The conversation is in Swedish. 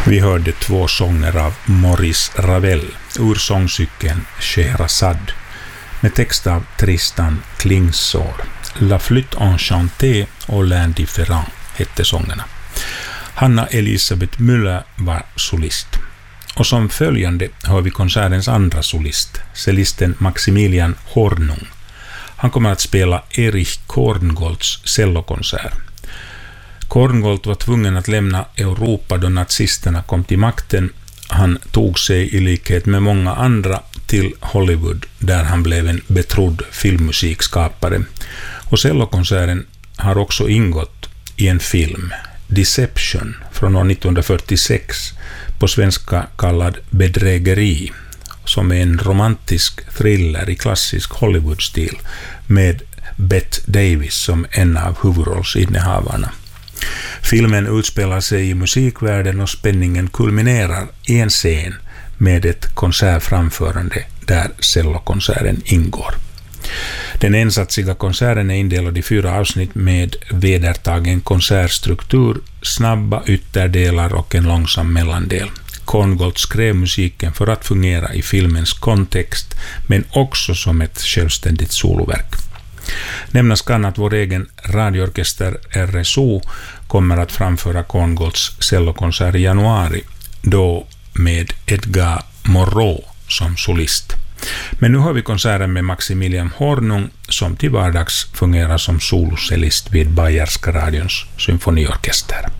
Vi hörde 2 sånger av Maurice Ravel ur sångcykeln Scheherazade med text av Tristan Klingsor. La Flûte Enchantée och L'Indifférent hette sångerna. Hanna Elisabeth Müller var solist. Och som följande hör vi konsertens andra solist, cellisten Maximilian Hornung. Han kommer att spela Erich Korngolds cellokonsert. Korngold var tvungen att lämna Europa då nazisterna kom till makten. Han tog sig i likhet med många andra till Hollywood där han blev en betrodd filmmusikskapare. Och cellokonserten har också ingått i en film, Deception, från år 1946, på svenska kallad Bedrägeri, som är en romantisk thriller i klassisk Hollywood-stil med Bette Davis som en av huvudrollsinnehavarna. Filmen utspelar sig i musikvärlden och spänningen kulminerar i en scen med ett konsertframförande där cellokonserten ingår. Den ensatsiga konserten är indelad i 4 avsnitt med vedertagen konsertstruktur, snabba ytterdelar och en långsam mellandel. Korngold skrev musiken för att fungera i filmens kontext men också som ett självständigt soloverk. Nämnas kan att vår egen radioorkester RSO kommer att framföra Korngolds cellokonsert i januari, då med Edgar Moreau som solist. Men nu har vi konserten med Maximilian Hornung som till vardags fungerar som solocellist vid Bayerska radions symfoniorkester.